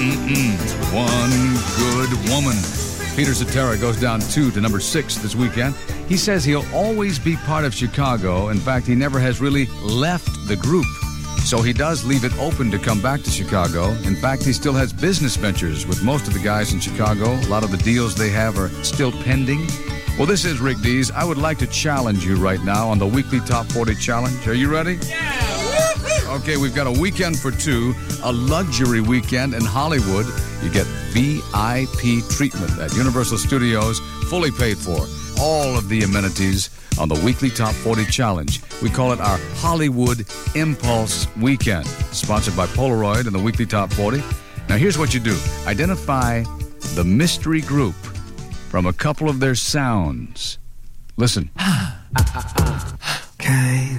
One good woman. Peter Cetera goes down 2 to number 6 this weekend. He says he'll always be part of Chicago. In fact, he never has really left the group. So he does leave it open to come back to Chicago. In fact, he still has business ventures with most of the guys in Chicago. A lot of the deals they have are still pending. Well, this is Rick Dees. I would like to challenge you right now on the weekly Top 40 Challenge. Are you ready? Yeah! Okay, we've got a weekend for 2, a luxury weekend in Hollywood. You get VIP treatment at Universal Studios, fully paid for. All of the amenities on the weekly Top 40 Challenge. We call it our Hollywood Impulse Weekend, sponsored by Polaroid and the weekly Top 40. Now, here's what you do. Identify the mystery group from a couple of their sounds. Listen. Okay.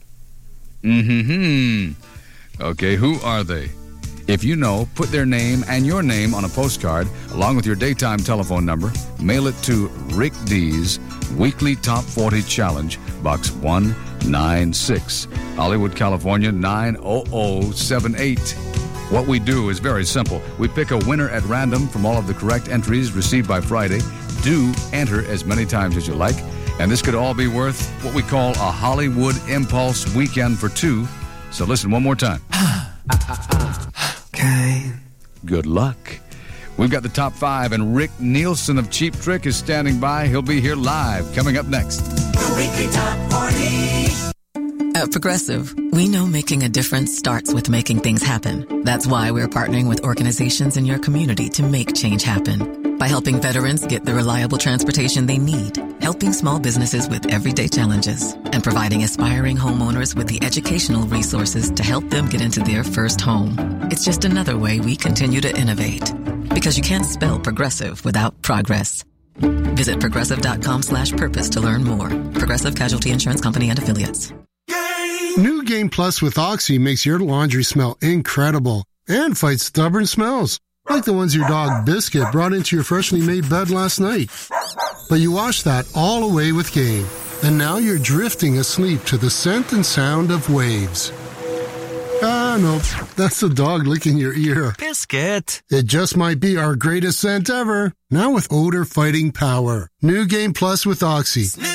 Okay, who are they? If you know, put their name and your name on a postcard, along with your daytime telephone number. Mail it to Rick Dees, Weekly Top 40 Challenge, Box 196, Hollywood, California, 90078. What we do is very simple. We pick a winner at random from all of the correct entries received by Friday. Do enter as many times as you like. And this could all be worth what we call a Hollywood Impulse Weekend for 2. So listen one more time. Okay. Good luck. We've got the top 5, and Rick Nielsen of Cheap Trick is standing by. He'll be here live coming up next. The Weekly Top 40. At Progressive, we know making a difference starts with making things happen. That's why we're partnering with organizations in your community to make change happen. By helping veterans get the reliable transportation they need, helping small businesses with everyday challenges, and providing aspiring homeowners with the educational resources to help them get into their first home. It's just another way we continue to innovate. Because you can't spell progressive without progress. Visit progressive.com/purpose to learn more. Progressive Casualty Insurance Company and Affiliates. New Game Plus with Oxy makes your laundry smell incredible and fights stubborn smells, like the ones your dog Biscuit brought into your freshly made bed last night. But you wash that all away with Game, and now you're drifting asleep to the scent and sound of waves. Ah, no, that's the dog licking your ear. Biscuit. It just might be our greatest scent ever, now with odor-fighting power. New Game Plus with Oxy.